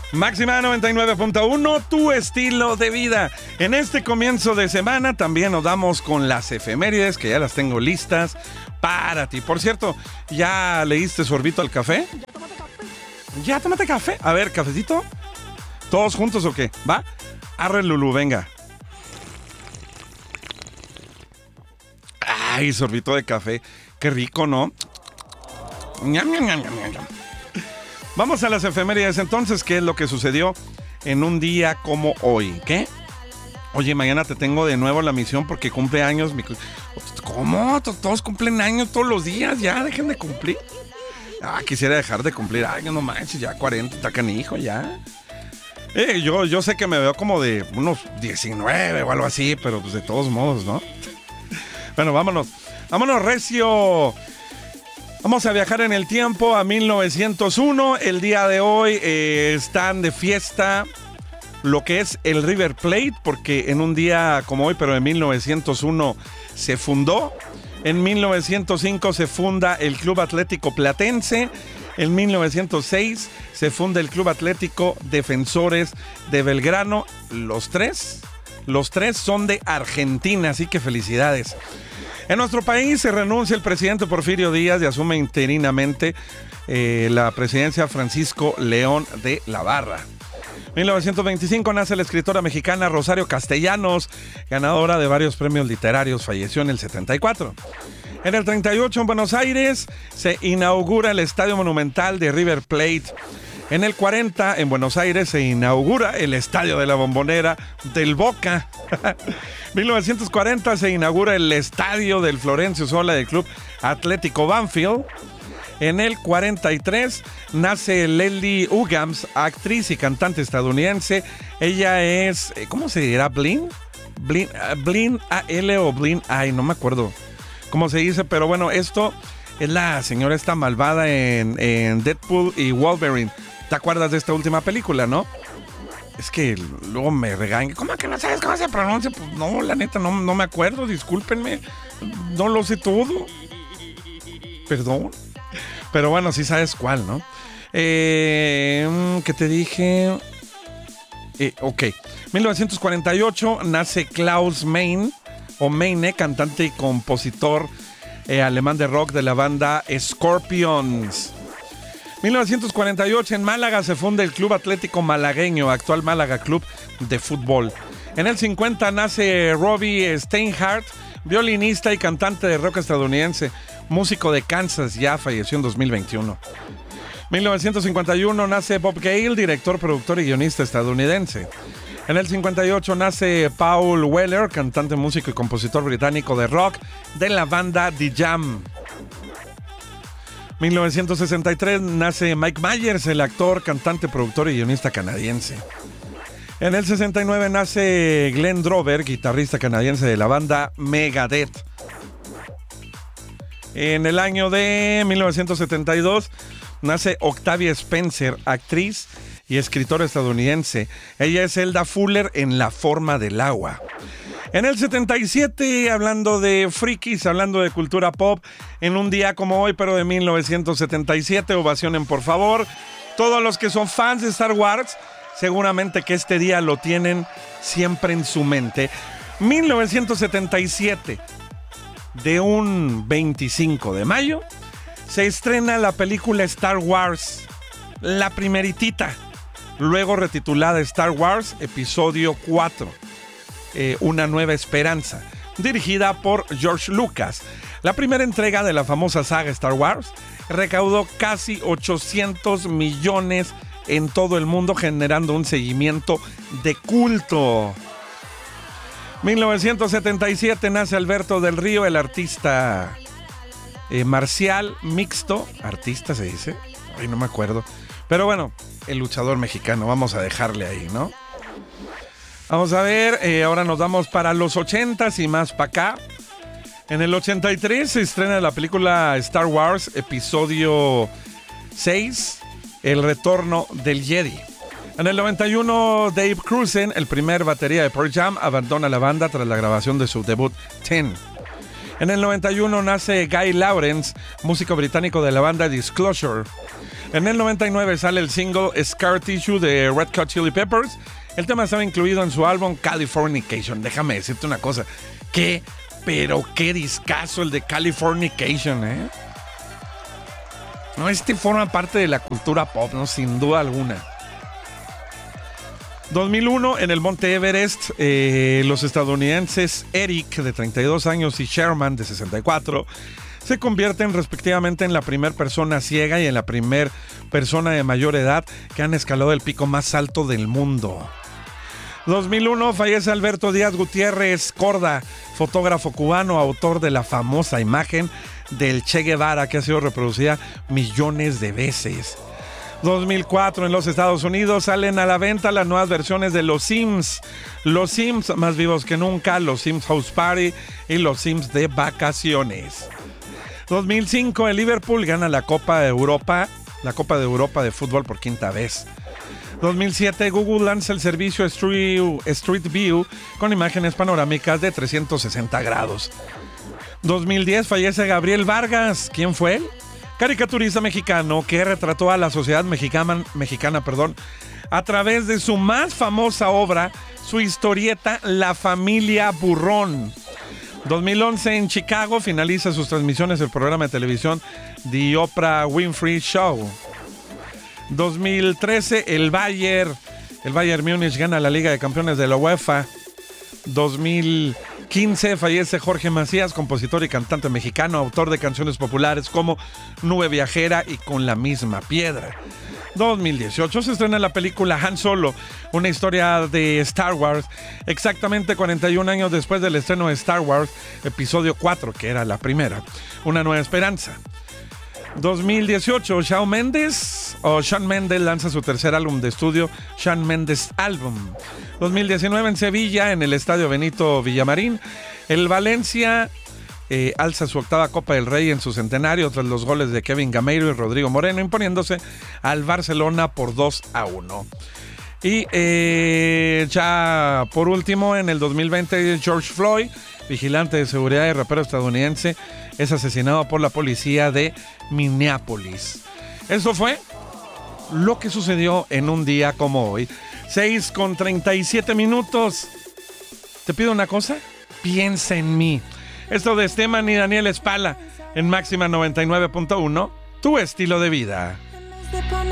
Máxima 99.1, tu estilo de vida. En este comienzo de semana también nos damos con las efemérides, que ya las tengo listas para ti. Por cierto, ¿ya leíste sorbito al café? ¿Ya tómate café? A ver, ¿cafecito? ¿Todos juntos o qué? ¿Va? Arre, Lulú, venga. Ay, sorbito de café. Qué rico, ¿no? Ñam, ñam, ñam, ñam, ñam. Vamos a las efemérides entonces. ¿Qué es lo que sucedió en un día como hoy? ¿Qué? Oye, mañana te tengo de nuevo la misión porque cumple años. ¿Cómo? Todos cumplen años todos los días. Ya, dejen de cumplir. Quisiera dejar de cumplir años, no manches. Ya 40, está canijo, ya. Yo sé que me veo como de unos 19 o algo así, pero pues de todos modos, ¿no? Bueno, vámonos. Vámonos, recio. Vamos a viajar en el tiempo a 1901. El día de hoy están de fiesta lo que es el River Plate, porque en un día como hoy, pero en 1901 se fundó. En 1905 se funda el Club Atlético Platense. En 1906 se funda el Club Atlético Defensores de Belgrano. Los tres son de Argentina, así que felicidades. En nuestro país se renuncia el presidente Porfirio Díaz y asume interinamente la presidencia Francisco León de la Barra. En 1925 nace la escritora mexicana Rosario Castellanos, ganadora de varios premios literarios, falleció en el 74. En el 38 en Buenos Aires se inaugura el Estadio Monumental de River Plate. En el 40 en Buenos Aires se inaugura el Estadio de la Bombonera del Boca. 1940 se inaugura el Estadio del Florencio Sola del Club Atlético Banfield. En el 43 nace Leslie Uggams, actriz y cantante estadounidense. Ella es, ¿cómo se dirá? ¿Blin A-L o Blin I? No me acuerdo cómo se dice, pero bueno, esto es la señora esta malvada en Deadpool y Wolverine. ¿Te acuerdas de esta última película, no? Es que luego me regañan. ¿Cómo que no sabes cómo se pronuncia? Pues no, la neta, no me acuerdo, discúlpenme. No lo sé todo. Perdón. Pero bueno, sí sabes cuál, ¿no? ¿Qué te dije? Ok. 1948 nace Klaus Meine, o Meine, cantante y compositor alemán de rock de la banda Scorpions. 1948 en Málaga se funda el Club Atlético Malagueño, actual Málaga Club de Fútbol. En el 50 nace Robbie Steinhardt, violinista y cantante de rock estadounidense, músico de Kansas, ya falleció en 2021. 1951 nace Bob Gale, director, productor y guionista estadounidense. En el 58 nace Paul Weller, cantante, músico y compositor británico de rock de la banda The Jam. 1963 nace Mike Myers, el actor, cantante, productor y guionista canadiense. En el 69 nace Glenn Drover, guitarrista canadiense de la banda Megadeth. En el año de 1972 nace Octavia Spencer, actriz y escritora estadounidense. Ella es Elda Fuller en La forma del agua. En el 77, hablando de frikis, hablando de cultura pop, en un día como hoy, pero de 1977, ovacionen por favor. Todos los que son fans de Star Wars, seguramente que este día lo tienen siempre en su mente. 1977, de un 25 de mayo, se estrena la película Star Wars, la primeritita, luego retitulada Star Wars Episodio 4. Una nueva esperanza, dirigida por George Lucas. La primera entrega de la famosa saga Star Wars recaudó casi 800 millones en todo el mundo, generando un seguimiento de culto. 1977 nace Alberto del Río, el artista marcial mixto. ¿Artista se dice? Ay, no me acuerdo. Pero bueno, el luchador mexicano, vamos a dejarle ahí, ¿no? Vamos a ver, ahora nos vamos para los 80s y más para acá. En el 83 se estrena la película Star Wars Episodio 6, El Retorno del Jedi. En el 91, Dave Grusin, el primer batería de Pearl Jam, abandona la banda tras la grabación de su debut, 10. En el 91 nace Guy Lawrence, músico británico de la banda Disclosure. En el 99 sale el single Scar Tissue de Red Hot Chili Peppers. El tema estaba incluido en su álbum Californication. Déjame decirte una cosa. Qué discazo el de Californication, ¿eh? No, forma parte de la cultura pop, ¿no? Sin duda alguna. 2001, en el Monte Everest, los estadounidenses Eric, de 32 años, y Sherman, de 64, se convierten respectivamente en la primera persona ciega y en la primera persona de mayor edad que han escalado el pico más alto del mundo. 2001, fallece Alberto Díaz Gutiérrez Corda, fotógrafo cubano, autor de la famosa imagen del Che Guevara, que ha sido reproducida millones de veces. 2004, en los Estados Unidos salen a la venta las nuevas versiones de Los Sims. Los Sims más vivos que nunca, Los Sims House Party y Los Sims de vacaciones. 2005, el Liverpool gana la Copa de Europa de fútbol por quinta vez. 2007, Google lanza el servicio Street View con imágenes panorámicas de 360 grados. 2010, fallece Gabriel Vargas. ¿Quién fue él? Caricaturista mexicano que retrató a la sociedad mexicana, a través de su más famosa obra, su historieta La Familia Burrón. 2011, en Chicago, finaliza sus transmisiones el programa de televisión The Oprah Winfrey Show. 2013, el Bayern Múnich gana la Liga de Campeones de la UEFA. 2015, fallece Jorge Macías, compositor y cantante mexicano, autor de canciones populares como Nube Viajera y Con la Misma Piedra. 2018 se estrena la película Han Solo, una historia de Star Wars, exactamente 41 años después del estreno de Star Wars, episodio 4, que era la primera, Una Nueva Esperanza. 2018, Shawn Mendes lanza su tercer álbum de estudio, Shawn Mendes Album. 2019, en Sevilla, en el Estadio Benito Villamarín, el Valencia alza su octava Copa del Rey en su centenario tras los goles de Kevin Gameiro y Rodrigo Moreno, imponiéndose al Barcelona por 2-1. Y ya por último, en el 2020, George Floyd, vigilante de seguridad y rapero estadounidense, es asesinado por la policía de Minneapolis. Eso fue lo que sucedió en un día como hoy. 6:37. Te pido una cosa, piensa en mí. Esto de Esteban y Daniel Espala en Máxima 99.1, tu estilo de vida.